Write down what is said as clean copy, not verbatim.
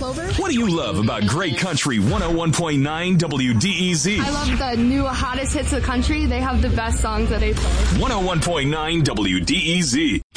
Clover. What do you love about Great Country 101.9 WDEZ? I love the new hottest hits of the country. They have the best songs that they play. 101.9 WDEZ.